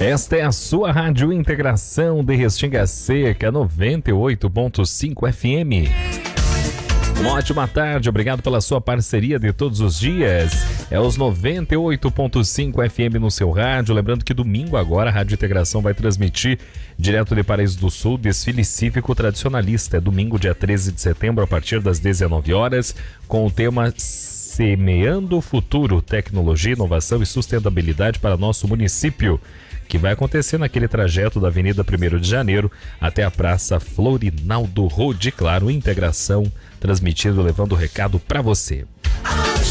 Esta é a sua Rádio Integração de Restinga Seca 98.5 FM. Uma ótima tarde, obrigado pela sua parceria de todos os dias. É os 98.5 FM no seu rádio. Lembrando que domingo agora a Rádio Integração vai transmitir direto de Paraíso do Sul desfile cívico tradicionalista. É domingo, dia 13 de setembro, a partir das 19 horas, com o tema Semeando o Futuro, Tecnologia, Inovação e Sustentabilidade para nosso município, que vai acontecer naquele trajeto da Avenida 1º de Janeiro até a Praça Florinaldo Rode. Claro, Integração transmitido, levando o recado para você.